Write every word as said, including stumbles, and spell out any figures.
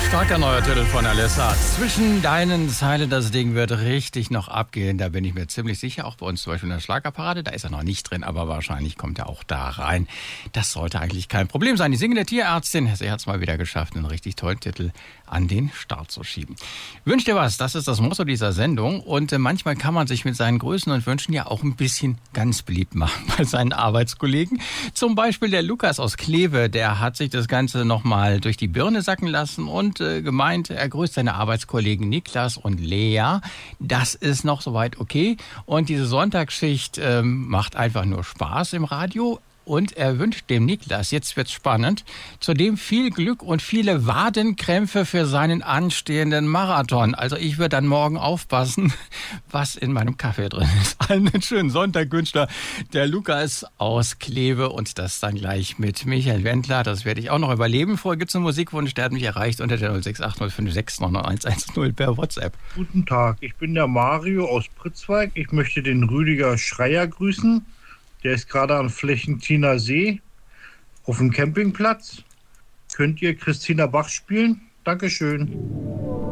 Starker neuer Titel von Alessa. Zwischen deinen Zeilen, das Ding wird richtig noch abgehen. Da bin ich mir ziemlich sicher. Auch bei uns zum Beispiel in der Schlagerparade. Da ist er noch nicht drin, aber wahrscheinlich kommt er auch da rein. Das sollte eigentlich kein Problem sein. Die singende Tierärztin, sie hat es mal wieder geschafft, einen richtig tollen Titel an den Start zu schieben. Wünsch dir was, das ist das Motto dieser Sendung. Und äh, manchmal kann man sich mit seinen Grüßen und Wünschen ja auch ein bisschen ganz beliebt machen bei seinen Arbeitskollegen. Zum Beispiel der Lukas aus Kleve, der hat sich das Ganze nochmal durch die Birne sacken lassen und äh, gemeint, er grüßt seine Arbeitskollegen Niklas und Lea. Das ist noch soweit okay. Und diese Sonntagsschicht ähm, macht einfach nur Spaß im Radio. Und er wünscht dem Niklas, jetzt wird's spannend, zudem viel Glück und viele Wadenkrämpfe für seinen anstehenden Marathon. Also ich würde dann morgen aufpassen, was in meinem Kaffee drin ist. Einen schönen Sonntag wünscht er der Lukas aus Kleve und das dann gleich mit Michael Wendler. Das werde ich auch noch überleben. Vorher gibt's einen Musikwunsch, der hat mich erreicht unter der null sechs acht null fünf sechs neun neun eins eins null per WhatsApp. Guten Tag, ich bin der Mario aus Pritzwalk. Ich möchte den Rüdiger Schreier grüßen. Der ist gerade am Flächentiner See auf dem Campingplatz. Könnt ihr Christina Bach spielen? Dankeschön.